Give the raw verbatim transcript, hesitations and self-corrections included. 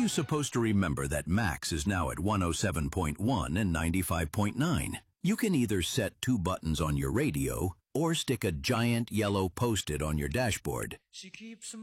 you supposed to remember that Max is now at one oh seven point one and ninety-five point nine? You can either set two buttons on your radio or stick a giant yellow Post-it on your dashboard. She keeps